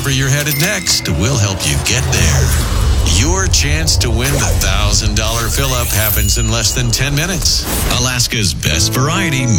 wherever you're headed next, we'll help you get there. Your chance to win the $1,000 fill-up happens in less than 10 minutes. Alaska's best variety